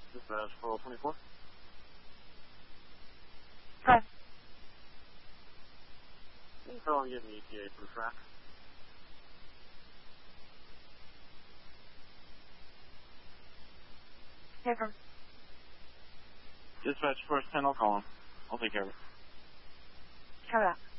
Dispatch 4024. Hi. Can you tell me getting ETA for the track? Hey, from Dispatch first 10, I'll call him. I'll take care of it. How about?